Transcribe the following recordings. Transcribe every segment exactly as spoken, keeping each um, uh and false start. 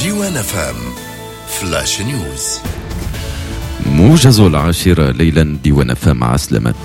ديوان اف ام فلاش نيوز. موجز العاشرة ليلا ديوان اف ام عسلمة.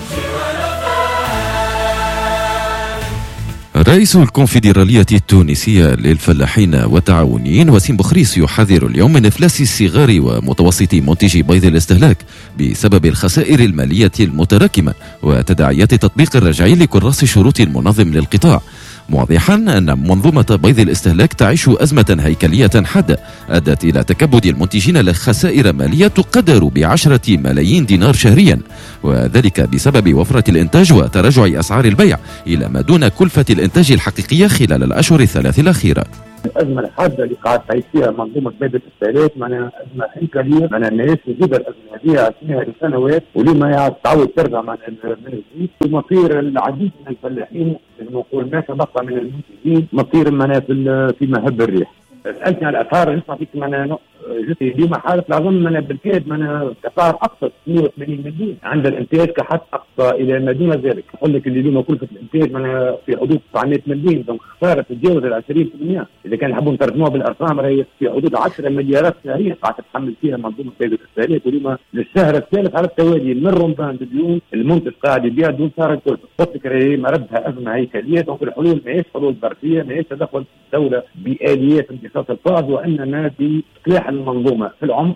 رئيس الكونفدرالية التونسية للفلاحين والتعاونيين وسيم بخريس يحذر اليوم من إفلاس الصغار ومتوسط منتجي بيض الاستهلاك بسبب الخسائر المالية المتراكمة وتداعيات تطبيق الرجعي لكراس شروط المنظم للقطاع، موضحا أن منظومة بيض الاستهلاك تعيش أزمة هيكلية حادة أدت إلى تكبد المنتجين لخسائر مالية تقدر بعشرة ملايين دينار شهريا، وذلك بسبب وفرة الإنتاج وتراجع أسعار البيع إلى ما دون كلفة الإنتاج الحقيقية خلال الأشهر الثلاث الأخيرة. الأزمة الحادة اللي قاعد تعيش فيها منظومة بيض الاستهلاك معناها أزمة هيكلية، معناها الناس تجيب الأزمة هذه عشناها لسنوات ولما تعود ترجع من الجديد، ومصير العديد من الفلاحين نقول ما تبقى من المنتجين مصير معناها في مهب الريح. سألتني على الأسعار نسمع فيك معناها جيت اليوم حالة العظم معناها بالكاد معناها كسعر أقصى ستمائة وثمانين مليون، عند الإنتاج كحد أقصى إلى ما دون ذلك. أقول لك اللي اليوم كلفة الإنتاج معناها في حدود تسعمائة مليون، دونك خسارة تتجاوز ال عشرين بالمئة. إذا كان نحبوا نترجموها بالأرقام راهي في حدود عشرة مليارات شهرية قاعد تتحمل فيها منظومة بيض الاستهلاك، واليوم للشهر الثالث على التوالي من رمضان لليوم المنتج قاعد يبيع دون صار الكل. قلت لك راهي مردها أزمة هيكلية، دونك الحلول ماهيش حلول برقية، ماهيش تدخل الدولة بآليات امتصاص الفائض، وإنما بإصلاح المنظومة في العمق.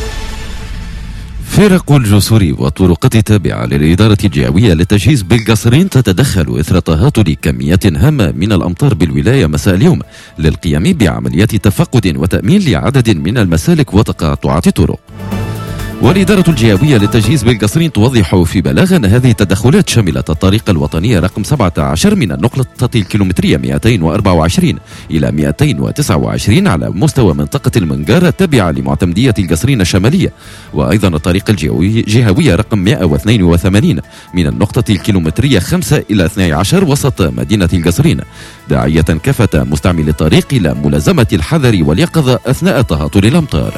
فرق الجسور والطرقات التابعة للإدارة الجهوية للتجهيز بالقصرين تتدخل إثر تهاطل كميات هامة من الأمطار بالولاية مساء اليوم للقيام بعمليات تفقد وتأمين لعدد من المسالك وتقاطعات الطرق. والإدارة الجهوية للتجهيز بالقصرين توضح في بلاغ أن هذه التدخلات شملت الطريق الوطنية رقم سبعة عشر من النقطة الكيلومترية مئتين وأربعة وعشرين إلى مئتين وتسعة وعشرين على مستوى منطقة المنقارة التابعة لمعتمدية القصرين الشمالية، وأيضا الطريق الجهوية رقم مئة واثنين وثمانين من النقطة الكيلومترية خمسة إلى اثني عشر وسط مدينة القصرين، داعية كافة مستعمل الطريق إلى ملازمة الحذر واليقظة أثناء تهاطل الأمطار.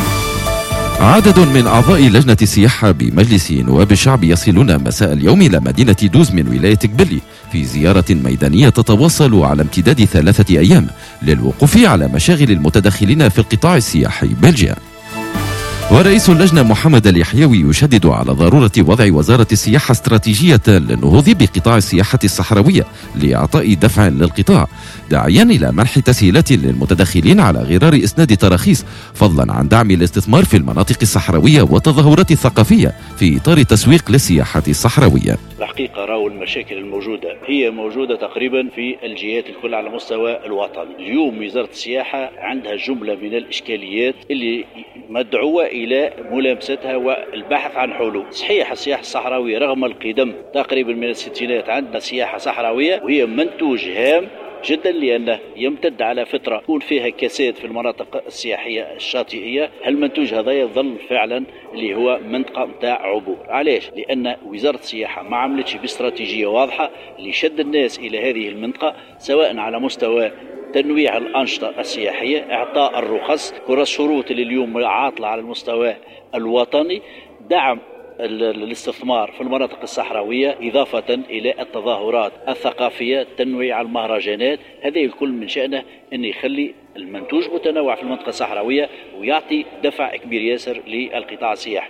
عدد من أعضاء لجنة السياحة بمجلس نواب الشعب يصلون مساء اليوم إلى مدينة دوز من ولاية قبلي في زيارة ميدانية تتواصل على امتداد ثلاثة أيام للوقوف على مشاغل المتدخلين في القطاع السياحي بالجهة. ورئيس اللجنة محمد اليحيوي يشدد على ضرورة وضع وزارة السياحة استراتيجية للنهوض بقطاع السياحة الصحراوية لإعطاء دفع للقطاع، داعيا إلى منح تسهيلات للمتدخلين على غرار إسناد تراخيص، فضلا عن دعم الاستثمار في المناطق الصحراوية والتظاهرات الثقافية في إطار التسويق للسياحة الصحراوية. الحقيقة راهو المشاكل الموجودة هي موجودة تقريبا في الجهات الكل على مستوى الوطن. اليوم وزارة السياحة عندها جملة من الإشكاليات اللي مدعوة إلى ملامستها والبحث عن حلول. صحيح السياحة الصحراوية رغم القدم تقريبا من الستينات عندنا سياحة صحراوية، وهي منتوج هام جدا لأنه يمتد على فترة يكون فيها كساد في المناطق السياحية الشاطئية. هالمنتوج هذا يظل فعلا اللي هو منطقة متاع عبور. علاش؟ لأن وزارة السياحة ما عملتش باستراتيجية واضحة لشد الناس إلى هذه المنطقة، سواء على مستوى تنويع الأنشطة السياحية، إعطاء الرخص، كرة شروط اللي اليوم عاطلة على المستوى الوطني، دعم الاستثمار في المناطق الصحراوية، إضافة إلى التظاهرات الثقافية، تنويع المهرجانات. هذا الكل من شأنه أن يخلي المنتوج متنوع في المنطقة الصحراوية ويعطي دفع كبير ياسر للقطاع السياحي.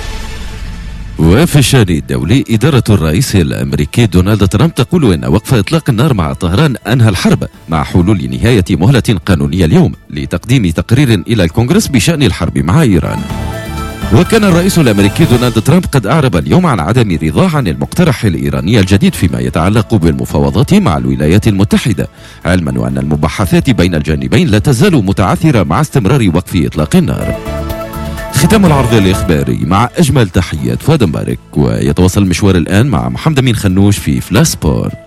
وفي الشأن الدولي، إدارة الرئيس الأمريكي دونالد ترامب تقول إن وقف إطلاق النار مع طهران أنهى الحرب مع حلول نهاية مهلة قانونية اليوم لتقديم تقرير إلى الكونغرس بشأن الحرب مع إيران. وكان الرئيس الأمريكي دونالد ترامب قد أعرب اليوم عن عدم رضاه عن المقترح الإيراني الجديد فيما يتعلق بالمفاوضات مع الولايات المتحدة، علما وأن المباحثات بين الجانبين لا تزال متعثرة مع استمرار وقف إطلاق النار. ختام العرض الإخباري مع أجمل تحيات فؤاد مبارك، ويتواصل المشوار الآن مع محمد أمين خنوش في فلاش سبور.